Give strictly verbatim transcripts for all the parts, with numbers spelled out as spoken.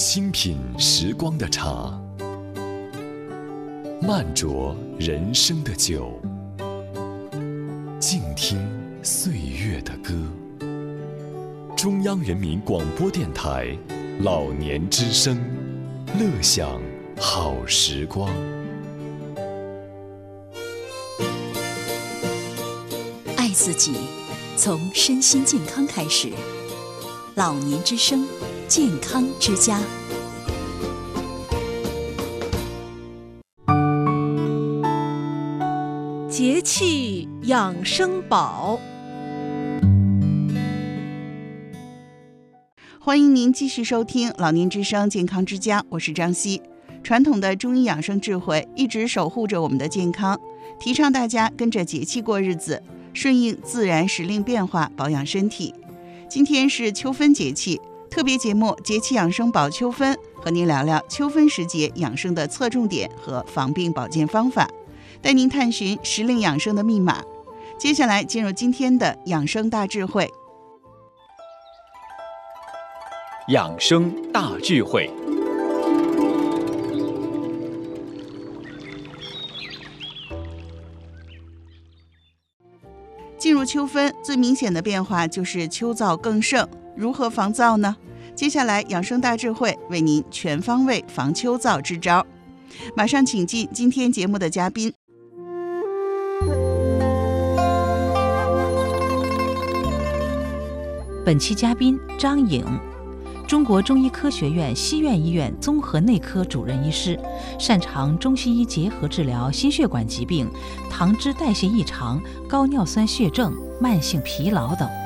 清品时光的茶，慢酌人生的酒，静听岁月的歌。中央人民广播电台老年之声，乐享好时光。 爱自己，从身心健康开始。老年之声，健康之家。 节气养生宝， 欢迎您继续收听老年之声健康之家，我是张希。传统的中医养生智慧一直守护着我们的健康，提倡大家跟着节气过日子，顺应自然时令变化，保养身体。今天是秋分节气，特别节目节气养生宝秋分，和您聊聊秋分时节养生的侧重点和防病保健方法，带您探寻时令养生的密码。接下来进入今天的养生大智慧。 养生大智慧。 进入秋分，最明显的变化就是秋燥更盛。如何防燥呢？接下来养生大智慧为您全方位防秋燥支招。马上请进今天节目的嘉宾。 本期嘉宾张颖，中国中医科学院西苑医院综合内科主任医师，擅长中西医结合治疗心血管疾病、糖脂代谢异常、高尿酸血症、慢性疲劳等。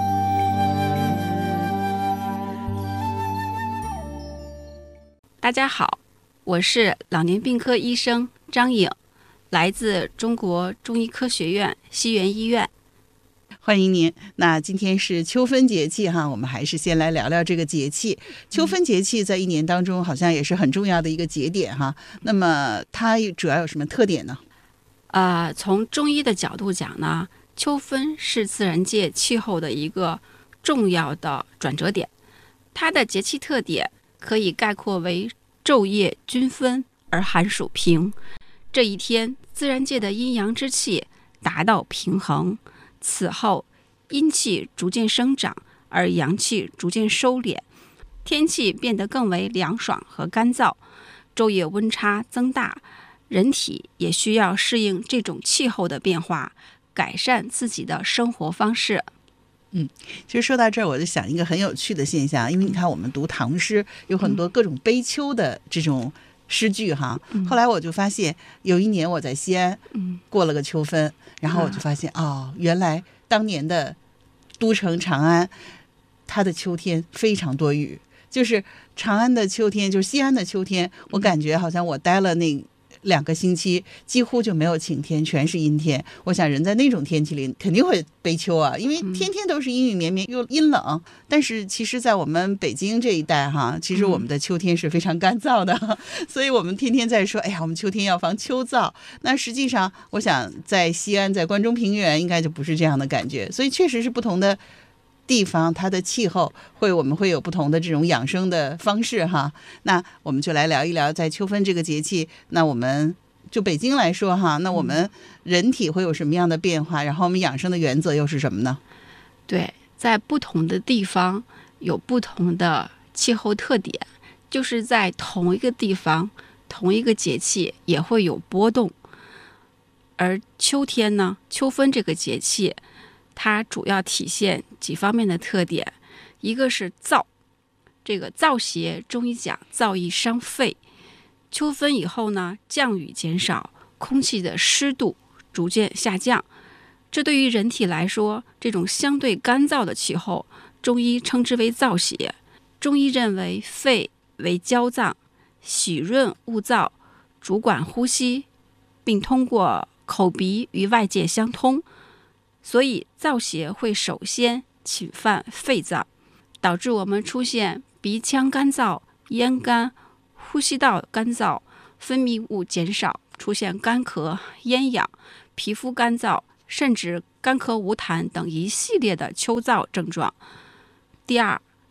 大家好，我是老年病科医生张颖，来自中国中医科学院西苑医院。 欢迎您。那今天是秋分节气哈，我们还是先来聊聊这个节气。秋分节气在一年当中好像也是很重要的一个节点哈。那么它主要有什么特点呢？ 呃，从中医的角度讲呢，秋分是自然界气候的一个重要的转折点。它的节气特点可以概括为昼夜均分而寒暑平。这一天，自然界的阴阳之气达到平衡。此后，阴气逐渐生长，而阳气逐渐收敛，天气变得更为凉爽和干燥，昼夜温差增大，人体也需要适应这种气候的变化，改善自己的生活方式。 嗯，其实说到这儿，我就想一个很有趣的现象，因为你看我们读唐诗，有很多各种悲秋的这种诗句哈。嗯、后来我就发现，有一年我在西安过了个秋分，嗯、然后我就发现、啊、哦，原来当年的都城长安，它的秋天非常多雨。就是长安的秋天，就是西安的秋天，我感觉好像我待了那两个星期，几乎就没有晴天，全是阴天。我想人在那种天气里肯定会悲秋啊，因为天天都是阴雨绵绵又阴冷。但是其实在我们北京这一带哈，其实我们的秋天是非常干燥的，所以我们天天在说，哎呀，我们秋天要防秋燥。那实际上我想在西安，在关中平原应该就不是这样的感觉，所以确实是不同的地方，它的气候会我们会有不同的这种养生的方式哈。那我们就来聊一聊在秋分这个节气，那我们就北京来说哈，那我们人体会有什么样的变化，然后我们养生的原则又是什么呢？ 对，在不同的地方有不同的气候特点，就是在同一个地方同一个节气也会有波动。而秋天呢，秋分这个节气它主要体现几方面的特点，一个是燥，这个燥邪中医讲燥易伤肺。秋分以后呢，降雨减少，空气的湿度逐渐下降，这对于人体来说，这种相对干燥的气候，中医称之为燥邪。中医认为肺为焦脏，喜润恶燥，主管呼吸，并通过口鼻与外界相通，所以燥邪会首先侵犯肺脏，导致我们出现鼻腔干燥、咽干、呼吸道干燥、分泌物减少，出现干咳、咽痒、皮肤干燥，甚至干咳无痰等一系列的秋燥症状。第二，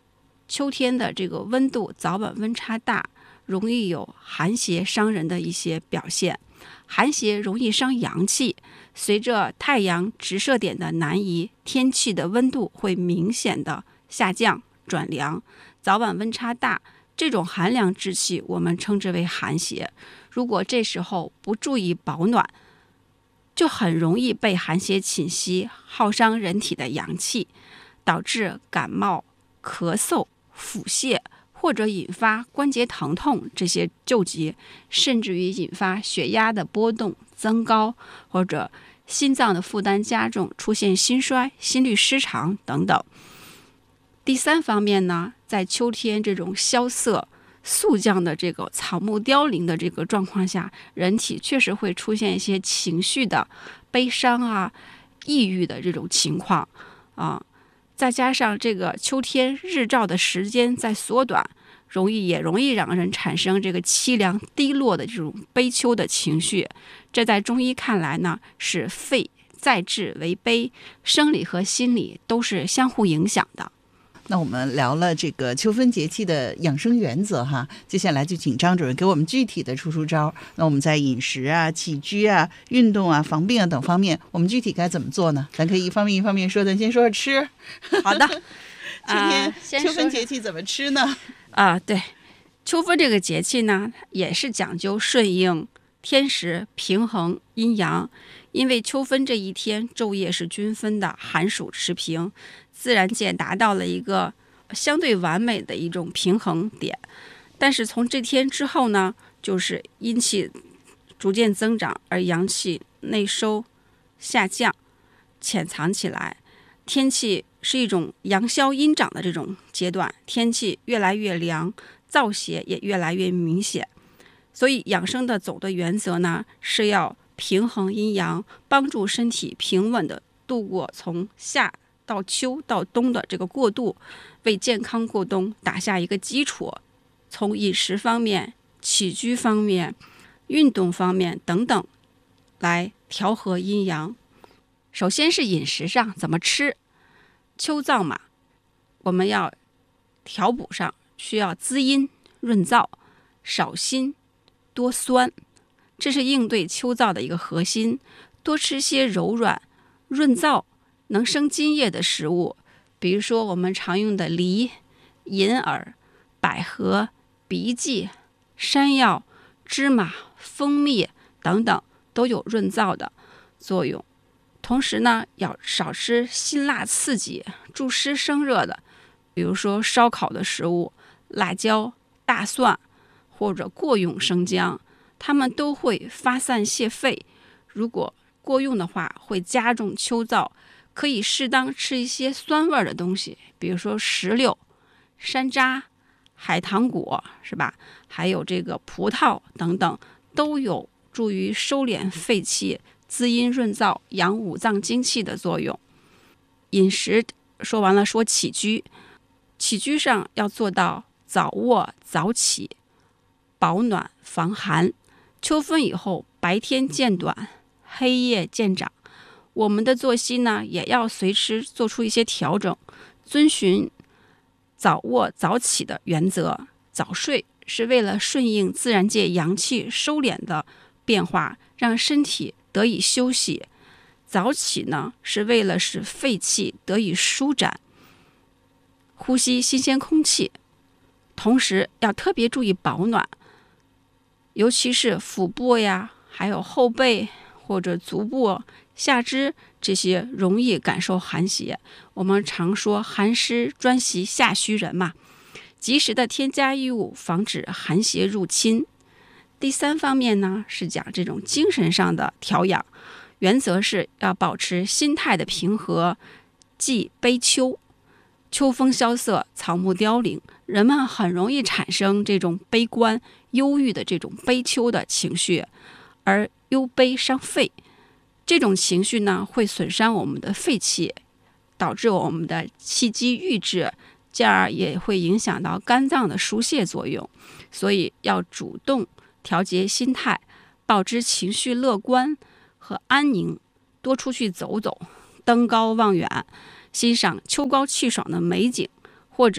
秋天的这个温度早晚温差大，容易有寒邪伤人的一些表现。寒邪容易伤阳气，随着太阳直射点的南移，天气的温度会明显的下降转凉，早晚温差大，这种寒凉之气我们称之为寒邪。如果这时候不注意保暖，就很容易被寒邪侵袭，耗伤人体的阳气，导致感冒、咳嗽、腹泻，或者引发关节疼痛这些旧疾，甚至于引发血压的波动增高，或者心脏的负担加重，出现心衰、心律失常等等。第三方面呢，在秋天这种萧瑟肃降的这个草木凋零的这个状况下，人体确实会出现一些情绪的悲伤啊、抑郁的这种情况啊。再加上这个秋天日照的时间在缩短，容易也容易让人产生这个凄凉低落的这种悲秋的情绪。这在中医看来呢，是肺在治为悲，生理和心理都是相互影响的。 那我们聊了这个秋分节气的养生原则哈，接下来就请张主任给我们具体的出出招。那我们在饮食啊、起居啊、运动啊、防病啊等方面，我们具体该怎么做呢？咱可以一方面一方面说，咱先说说吃。 好的， 秋天、 呃、 秋分节气怎么吃呢？ 啊、呃，对，秋分这个节气呢，也是讲究顺应天时，平衡阴阳。因为秋分这一天昼夜是均分的，寒暑持平，自然界达到了一个相对完美的一种平衡点。但是从这天之后呢，就是阴气逐渐增长，而阳气内收下降，潜藏起来，天气是一种阳消阴长的这种阶段，天气越来越凉，燥邪也越来越明显。所以养生的总的原则呢，是要平衡阴阳，帮助身体平稳地度过从夏到秋到冬的这个过渡，为健康过冬打下一个基础。从饮食方面、起居方面、运动方面等等来调和阴阳。首先是饮食上怎么吃，秋燥嘛，我们要调补上，需要滋阴润燥，少辛多酸，这是应对秋燥的一个核心。多吃些柔软、润燥、能生津液的食物，比如说我们常用的梨、银耳、百合、荸荠、山药、芝麻、蜂蜜等等，都有润燥的作用。同时呢，要少吃辛辣刺激、助湿生热的，比如说烧烤的食物、辣椒、大蒜或者过用生姜，它们都会发散泄肺，如果过用的话会加重秋燥。可以适当吃一些酸味的东西，比如说石榴、山楂、海棠果，是吧？还有这个葡萄等等，都有助于收敛肺气、滋阴润燥、养五脏精气的作用。饮食说完了，说起居。起居上要做到早卧早起，保暖防寒。秋分以后，白天渐短，黑夜渐长。我们的作息呢，也要随时做出一些调整，遵循早卧早起的原则。早睡是为了顺应自然界阳气收敛的变化，让身体得以休息。早起呢，是为了使肺气得以舒展，呼吸新鲜空气。同时要特别注意保暖，尤其是腹部呀，还有后背或者足部、下肢这些容易感受寒邪。我们常说寒湿专袭下虚人嘛，及时的添加衣物，防止寒邪入侵。第三方面呢，是讲这种精神上的调养，原则是要保持心态的平和，忌悲秋。秋风萧瑟，草木凋零，人们很容易产生这种悲观、忧郁的这种悲秋的情绪，而忧悲伤肺。这种情绪呢，会损伤我们的肺气，导致我们的气机郁滞，进而也会影响到肝脏的疏泄作用。所以要主动调节心态，保持情绪乐观和安宁，多出去走走，登高望远，欣赏秋高气爽的美景，或者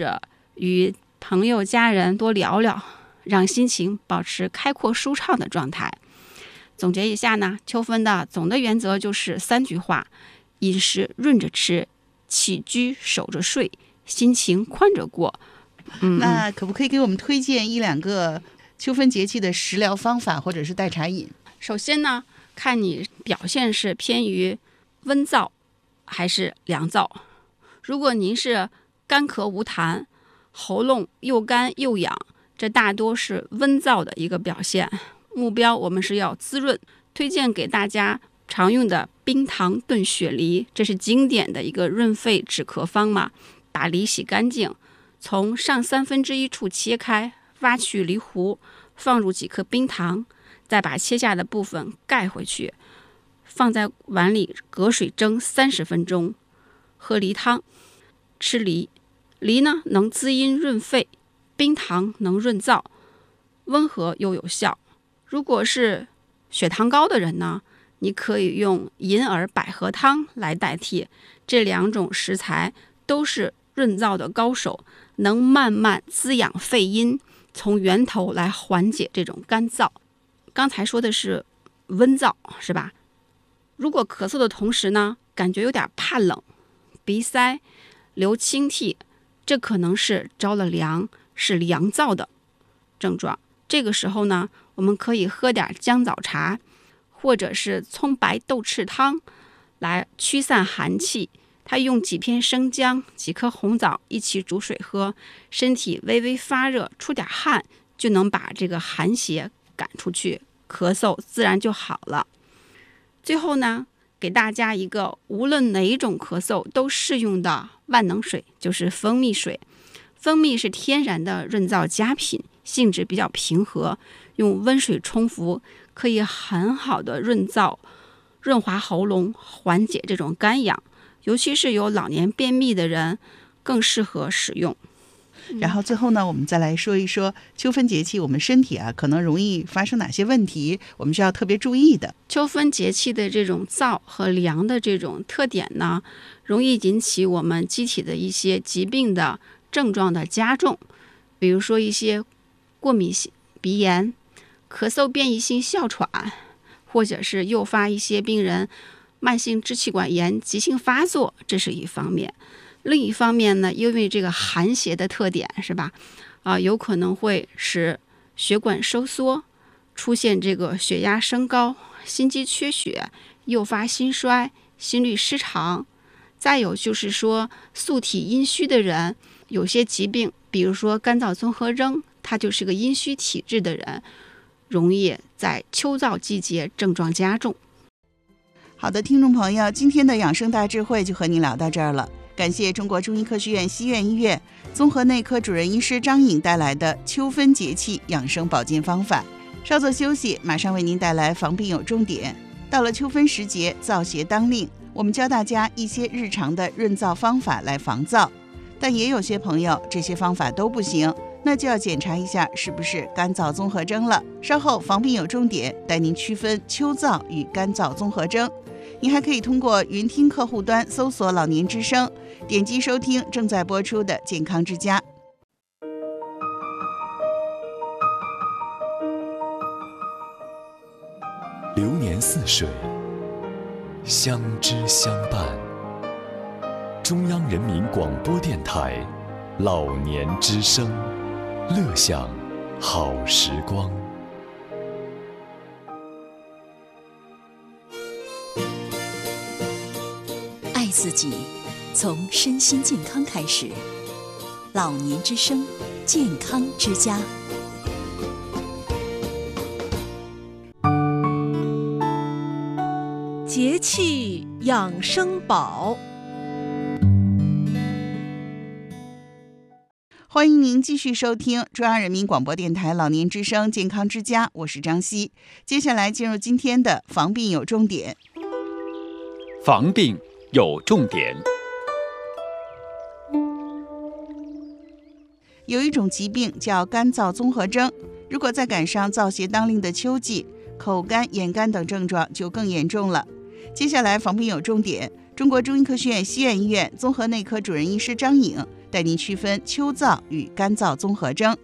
与朋友家人多聊聊，让心情保持开阔舒畅的状态。总结一下呢，秋分的总的原则就是三句话：饮食润着吃，起居守着睡，心情宽着过。嗯， 那可不可以给我们推荐一两个秋分节气的食疗方法或者是代茶饮？ 首先呢，看你表现是偏于温燥还是凉燥。如果您是干咳无痰，喉咙又干又痒，这大多是温燥的一个表现。目标我们是要滋润，推荐给大家常用的冰糖炖雪梨，这是经典的一个润肺止咳方嘛。把梨洗干净，从上三分之一处切开，挖去梨核，放入几颗冰糖，再把切下的部分盖回去，放在碗里隔水蒸三十分钟，喝梨汤。吃梨，梨呢能滋阴润肺，冰糖能润燥，温和又有效。如果是血糖高的人呢，你可以用银耳百合汤来代替。这两种食材都是润燥的高手，能慢慢滋养肺阴，从源头来缓解这种干燥。刚才说的是温燥，是吧？如果咳嗽的同时呢，感觉有点怕冷，鼻塞，流清涕，这可能是着了凉，是凉燥的症状。这个时候呢，我们可以喝点姜枣茶，或者是葱白豆豉汤来驱散寒气。它用几片生姜、几颗红枣一起煮水喝，身体微微发热，出点汗，就能把这个寒邪赶出去，咳嗽自然就好了。最后呢，给大家一个无论哪种咳嗽都适用的万能水，就是蜂蜜水。蜂蜜是天然的润燥佳品，性质比较平和，用温水冲服可以很好的润燥、润滑喉咙，缓解这种干痒。尤其是有老年便秘的人更适合使用。 然后最后呢，我们再来说一说秋分节气我们身体啊可能容易发生哪些问题，我们需要特别注意的。 秋分节气的这种燥和凉的这种特点呢，容易引起我们机体的一些疾病的症状的加重，比如说一些过敏性鼻炎、咳嗽变异性哮喘，或者是诱发一些病人慢性支气管炎急性发作，这是一方面。另一方面呢，因为这个寒邪的特点是吧，啊、呃，有可能会使血管收缩，出现这个血压升高、心肌缺血，诱发心衰、心律失常。再有就是说，素体阴虚的人，有些疾病，比如说干燥综合征，他就是个阴虚体质的人，容易在秋燥季节症状加重。 好的，听众朋友，今天的养生大智慧就和您聊到这儿了。感谢中国中医科学院西苑医院综合内科主任医师张颖带来的秋分节气养生保健方法。稍作休息，马上为您带来防病有重点。到了秋分时节，燥邪当令，我们教大家一些日常的润燥方法来防燥。但也有些朋友这些方法都不行，那就要检查一下是不是干燥综合征了。稍后防病有重点，带您区分秋燥与干燥综合征。您还可以通过云听客户端搜索老年之声，点击收听正在播出的健康之家。 流年似水，相知相伴。中央人民广播电台老年之声，乐享好时光。 爱自己，从身心健康开始。老年之声，健康之家。 节气养生宝。 欢迎您继续收听中央人民广播电台老年之声健康之家，我是张希。接下来进入今天的防病有重点。 防病有重点。 有一种疾病叫干燥综合征，如果再赶上燥邪当令的秋季，口干、眼干等症状就更严重了。接下来防病有重点，中国中医科学院西苑医院综合内科主任医师张颖带您区分秋燥与干燥综合征。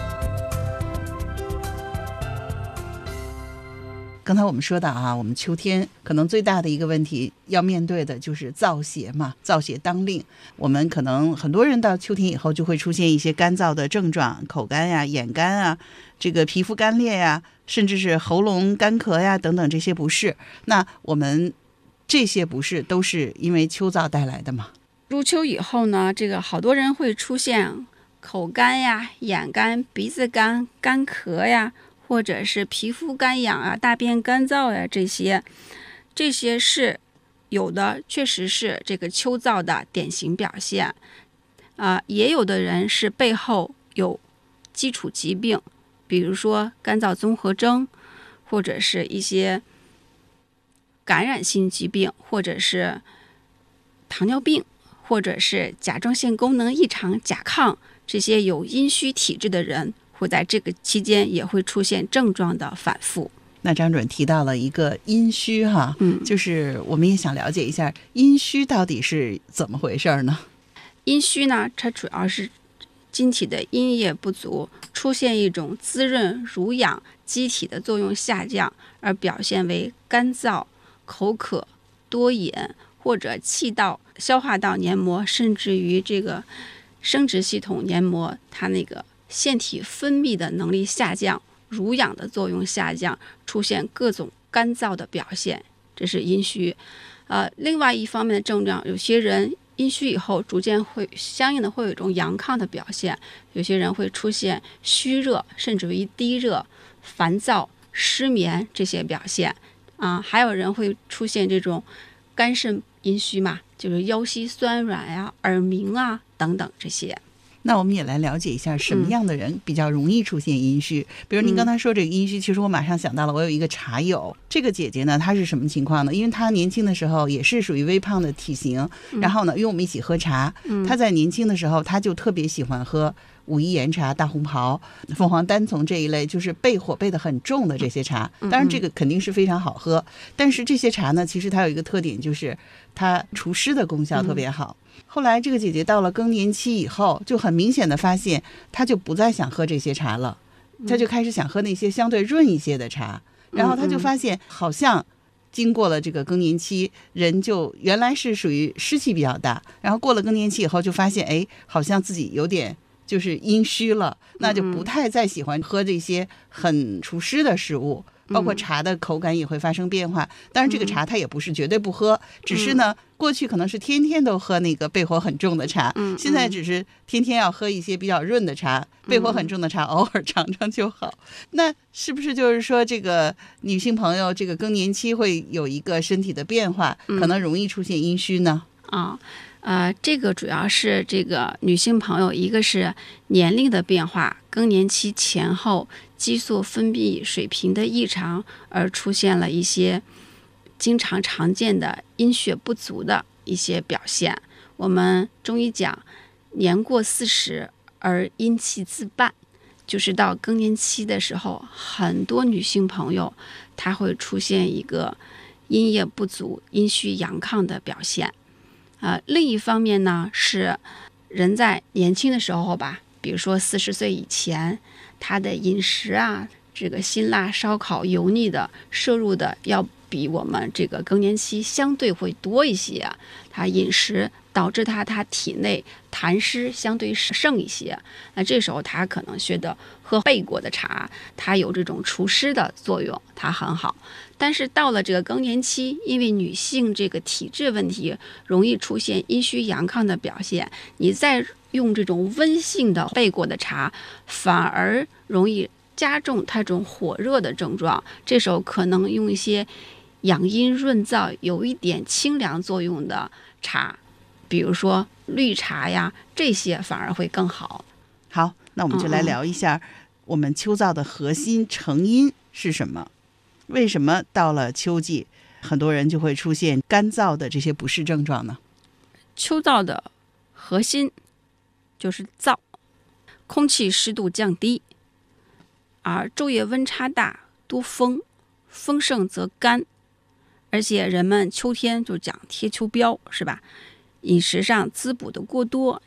刚才我们说到啊，我们秋天可能最大的一个问题要面对的就是燥邪嘛，燥邪当令。我们可能很多人到秋天以后就会出现一些干燥的症状，口干呀、眼干啊，这个皮肤干裂呀，甚至是喉咙干咳呀等等这些不适。那我们这些不适都是因为秋燥带来的嘛？ 入秋以后呢，这个好多人会出现口干呀、眼干、鼻子干、干咳呀，或者是皮肤干痒啊、大便干燥呀，这些这些是有的，确实是这个秋燥的典型表现啊、呃。也有的人是背后有基础疾病，比如说干燥综合征，或者是一些感染性疾病，或者是糖尿病，或者是甲状腺功能异常、甲亢，这些有阴虚体质的人会在这个期间也会出现症状的反复。 那张主任提到了一个阴虚哈，嗯，就是我们也想了解一下阴虚到底是怎么回事呢？ 阴虚呢，它主要是机体的阴液不足，出现一种滋润、濡养机体的作用下降，而表现为干燥、口渴、多饮，或者气道、消化道黏膜，甚至于这个生殖系统黏膜，它那个腺体分泌的能力下降，濡养的作用下降，出现各种干燥的表现，这是阴虚。呃，另外一方面的症状，有些人阴虚以后逐渐会相应的会有一种阳亢的表现，有些人会出现虚热，甚至于低热、烦躁、失眠这些表现啊、呃，还有人会出现这种肝肾阴虚嘛，就是腰膝酸软呀、耳鸣啊等等这些。 那我们也来了解一下什么样的人比较容易出现阴虚、嗯、比如您刚才说这个阴虚、嗯、其实我马上想到了，我有一个茶友，这个姐姐呢她是什么情况呢？因为她年轻的时候也是属于微胖的体型、嗯、然后呢因为我们一起喝茶、嗯、她在年轻的时候她就特别喜欢喝武夷岩茶、大红袍、凤凰单丛这一类就是背火背得很重的这些茶，当然这个肯定是非常好喝、嗯、但是这些茶呢其实它有一个特点，就是它除湿的功效特别好、嗯，后来这个姐姐到了更年期以后，就很明显的发现她就不再想喝这些茶了，她就开始想喝那些相对润一些的茶、嗯、然后她就发现好像经过了这个更年期，人就原来是属于湿气比较大，然后过了更年期以后就发现哎，好像自己有点就是阴虚了，那就不太再喜欢喝这些很除湿的食物，包括茶的口感也会发生变化。当然这个茶它也不是绝对不喝，只是呢过去可能是天天都喝那个背火很重的茶，现在只是天天要喝一些比较润的茶，背火很重的茶偶尔尝尝就好。那是不是就是说这个女性朋友这个更年期会有一个身体的变化，可能容易出现阴虚呢？ 啊、呃，这个主要是这个女性朋友，一个是年龄的变化，更年期前后激素分泌水平的异常，而出现了一些经常常见的阴血不足的一些表现。我们中医讲，年过四十而阴气自半，就是到更年期的时候，很多女性朋友她会出现一个阴液不足、阴虚阳亢的表现。呃，另一方面呢，是人在年轻的时候吧，比如说四十岁以前，他的饮食啊，这个辛辣、烧烤、油腻的摄入的要比我们这个更年期相对会多一些，他饮食导致他他体内痰湿相对盛一些，那这时候他可能觉得喝背过的茶，它有这种除湿的作用，它很好。但是到了这个更年期，因为女性这个体质问题，容易出现阴虚阳亢的表现，你再用这种温性的背过的茶，反而容易加重它这种火热的症状。这时候可能用一些养阴润燥、有一点清凉作用的茶，比如说绿茶呀，这些反而会更好。 好，那我们就来聊一下我们秋燥的核心成因是什么？为什么到了秋季，很多人就会出现干燥的这些不适症状呢？ 秋燥的核心就是燥，空气湿度降低，而昼夜温差大，多风，风盛则干，而且人们秋天就讲贴秋膘，是吧？饮食上滋补的过多，